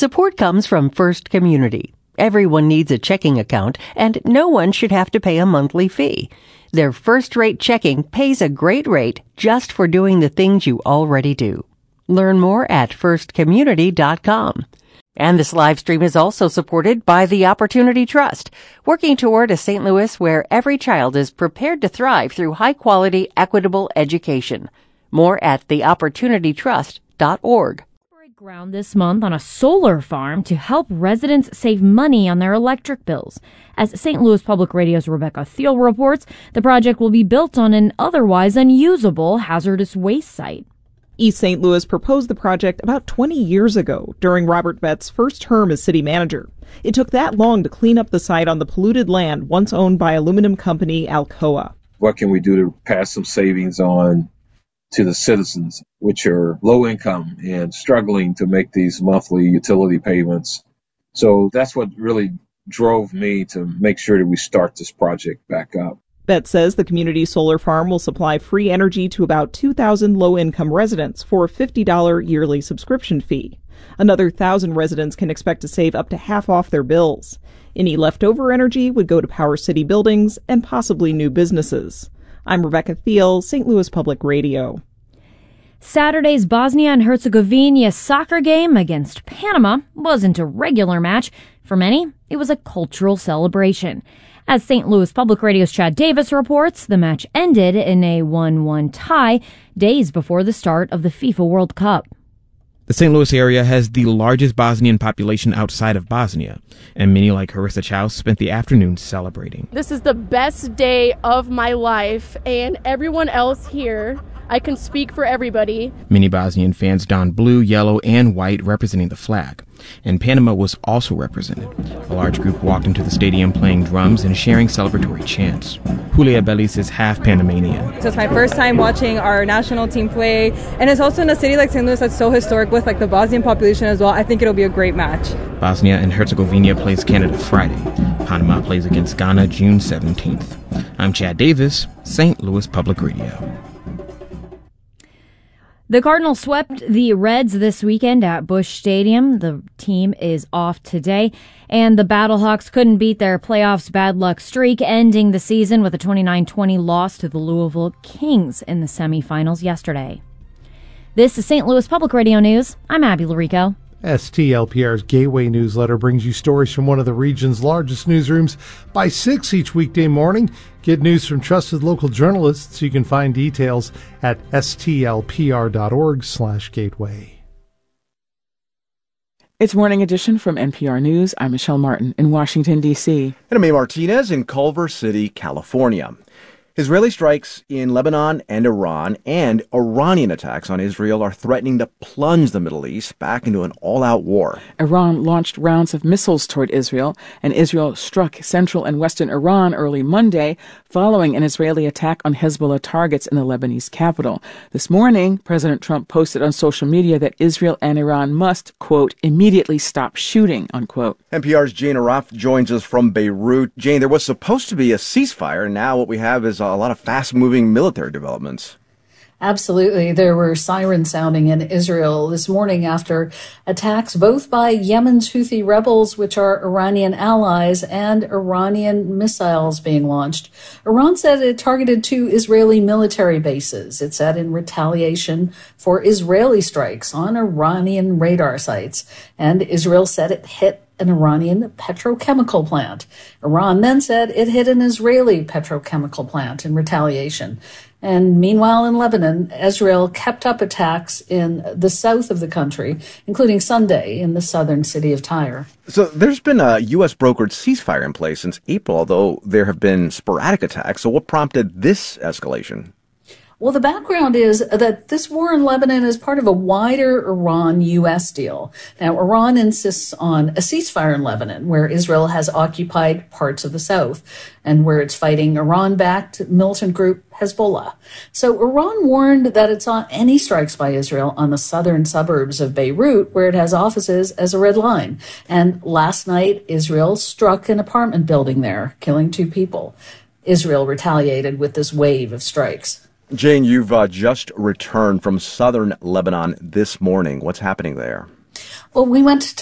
Support comes from First Community. Everyone needs a checking account, and no one should have to pay a monthly fee. Their first-rate checking pays a great rate just for doing the things you already do. Learn more at firstcommunity.com. And this live stream is also supported by the Opportunity Trust, working toward a St. Louis where every child is prepared to thrive through high-quality, equitable education. More at theopportunitytrust.org. Ground this month on a solar farm to help residents save money on their electric bills. As St. Louis Public Radio's Rebecca Thiel reports, the project will be built on an otherwise unusable hazardous waste site. East St. Louis proposed the project about 20 years ago during Robert Bett's first term as city manager. It took that long to clean up the site on the polluted land once owned by aluminum company Alcoa. What can we do to pass some savings on to the citizens, which are low income and struggling to make these monthly utility payments? So that's what really drove me to make sure that we start this project back up. Bett says the community solar farm will supply free energy to about 2,000 low-income residents for a $50 yearly subscription fee. Another 1,000 residents can expect to save up to half off their bills. Any leftover energy would go to power city buildings and possibly new businesses. I'm Rebecca Thiel, St. Louis Public Radio. Saturday's Bosnia and Herzegovina soccer game against Panama wasn't a regular match. For many, it was a cultural celebration. As St. Louis Public Radio's Chad Davis reports, the match ended in a 1-1 tie days before the start of the FIFA World Cup. The St. Louis area has the largest Bosnian population outside of Bosnia, and many like Harissa Chow spent the afternoon celebrating. This is the best day of my life, and everyone else here, I can speak for everybody. Many Bosnian fans donned blue, yellow, and white representing the flag, and Panama was also represented. A large group walked into the stadium playing drums and sharing celebratory chants. Julia Belis is half Panamanian. So it's my first time watching our national team play, and it's also in a city like St. Louis that's so historic with like the Bosnian population as well. I think it'll be a great match. Bosnia and Herzegovina plays Canada Friday. Panama plays against Ghana June 17th. I'm Chad Davis, St. Louis Public Radio. The Cardinals swept the Reds this weekend at Busch Stadium. The team is off today, and the Battlehawks couldn't beat their playoffs bad luck streak, ending the season with a 29-20 loss to the Louisville Kings in the semifinals yesterday. This is St. Louis Public Radio News. I'm Abby Larico. STLPR's Gateway newsletter brings you stories from one of the region's largest newsrooms by 6 each weekday morning. Get news from trusted local journalists. You can find details at stlpr.org/gateway. It's Morning Edition from NPR News. I'm Michelle Martin in Washington, D.C. And I'm A. Martinez in Culver City, California. Israeli strikes in Lebanon and Iran and Iranian attacks on Israel are threatening to plunge the Middle East back into an all-out war. Iran launched rounds of missiles toward Israel, and Israel struck central and western Iran early Monday following an Israeli attack on Hezbollah targets in the Lebanese capital. This morning, President Trump posted on social media that Israel and Iran must, quote, immediately stop shooting, unquote. NPR's Jane Araf joins us from Beirut. Jane, there was supposed to be a ceasefire. Now what we have is a lot of fast-moving military developments. Absolutely. There were sirens sounding in Israel this morning after attacks both by Yemen's Houthi rebels, which are Iranian allies, and Iranian missiles being launched. Iran said it targeted 2 Israeli military bases. It said in retaliation for Israeli strikes on Iranian radar sites. And Israel said it hit an Iranian petrochemical plant. Iran then said it hit an Israeli petrochemical plant in retaliation. And meanwhile, in Lebanon, Israel kept up attacks in the south of the country, including Sunday in the southern city of Tyre. So there's been a U.S. brokered ceasefire in place since April, although there have been sporadic attacks. So what prompted this escalation? Well, the background is that this war in Lebanon is part of a wider Iran-U.S. deal. Now, Iran insists on a ceasefire in Lebanon, where Israel has occupied parts of the south and where it's fighting Iran-backed militant group Hezbollah. So Iran warned that it saw any strikes by Israel on the southern suburbs of Beirut, where it has offices, as a red line. And last night, Israel struck an apartment building there, killing 2 people. Israel retaliated with this wave of strikes. Jane, you've just returned from southern Lebanon this morning. What's happening there? Well, we went to